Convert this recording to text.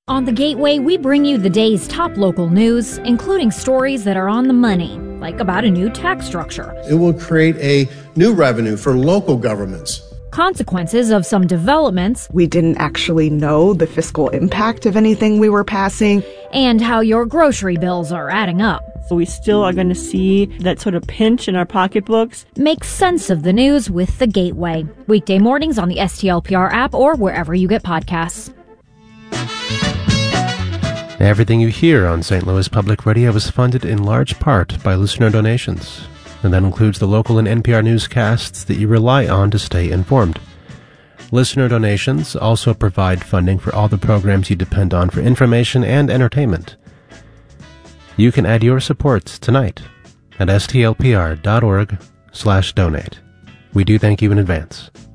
On The Gateway, we bring you the day's top local news, including stories that are on the money, like about a new tax structure. It will create a new revenue for local governments. Consequences of some developments. We didn't actually know the fiscal impact of anything we were passing. And how your grocery bills are adding up. So we still are going to see that sort of pinch in our pocketbooks. Make sense of the news with The Gateway. Weekday mornings on the STLPR app or wherever you get podcasts. Everything you hear on St. Louis Public Radio is funded in large part by listener donations, and that includes the local and NPR newscasts that you rely on to stay informed. Listener donations also provide funding for all the programs you depend on for information and entertainment. You can add your support tonight at stlpr.org/donate. We do thank you in advance.